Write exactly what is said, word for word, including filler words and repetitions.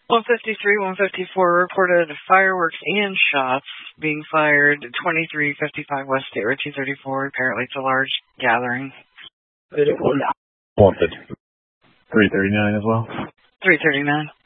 one fifty-three, one fifty-four reported fireworks and shots being fired at twenty-three fifty-five West State Road two thirty-four. Apparently it's a large gathering. Wanted. three thirty-nine as well. three thirty-nine.